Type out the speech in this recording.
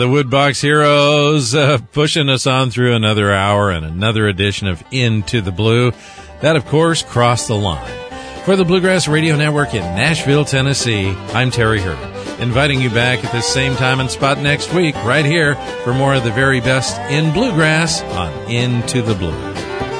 The Woodbox Heroes pushing us on through another hour and another edition of Into the Blue. That, of course, crossed the line. For the Bluegrass Radio Network in Nashville, Tennessee, I'm Terry Hurd, inviting you back at this same time and spot next week, right here, for more of the very best in bluegrass on Into the Blue.